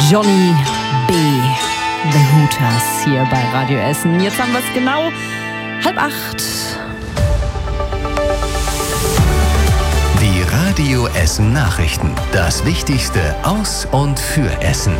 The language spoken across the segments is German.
Johnny B. The Hooters hier bei Radio Essen. Jetzt haben wir es genau 7:30. Die Radio Essen Nachrichten. Das Wichtigste aus und für Essen.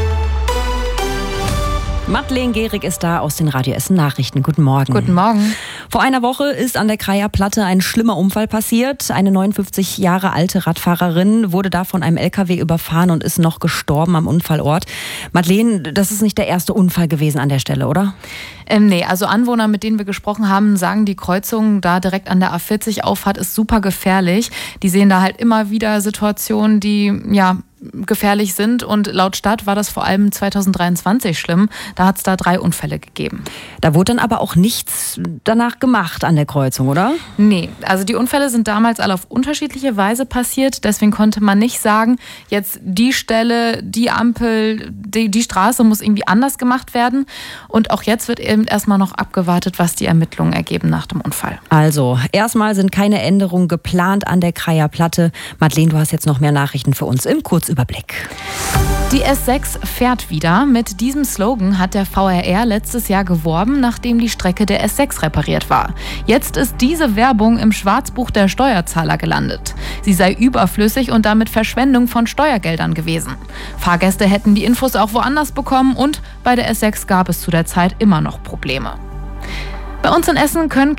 Madeleine Gehrig ist da aus den Radio Essen Nachrichten. Guten Morgen. Guten Morgen. Vor einer Woche ist an der Kreier Platte ein schlimmer Unfall passiert. Eine 59 Jahre alte Radfahrerin wurde da von einem LKW überfahren und ist noch gestorben am Unfallort. Madeleine, das ist nicht der erste Unfall gewesen an der Stelle, oder? Nee, also Anwohner, mit denen wir gesprochen haben, sagen, die Kreuzung da direkt an der A40 Auffahrt ist super gefährlich. Die sehen da halt immer wieder Situationen, die gefährlich sind, und laut Stadt war das vor allem 2023 schlimm. Da hat es da 3 Unfälle gegeben. Da wurde dann aber auch nichts danach gemacht an der Kreuzung, oder? Nee, also die Unfälle sind damals alle auf unterschiedliche Weise passiert. Deswegen konnte man nicht sagen, jetzt die Stelle, die Ampel, die Straße muss irgendwie anders gemacht werden. Und auch jetzt wird eben erstmal noch abgewartet, was die Ermittlungen ergeben nach dem Unfall. Also, erstmal sind keine Änderungen geplant an der Kreier Platte. Madeleine, du hast jetzt noch mehr Nachrichten für uns im Kurzüberblick. Die S6 fährt wieder. Mit diesem Slogan hat der VRR letztes Jahr geworben, nachdem die Strecke der S6 repariert war. Jetzt ist diese Werbung im Schwarzbuch der Steuerzahler gelandet. Sie sei überflüssig und damit Verschwendung von Steuergeldern gewesen. Fahrgäste hätten die Infos auch woanders bekommen und bei der S6 gab es zu der Zeit immer noch Probleme. Bei uns in Essen können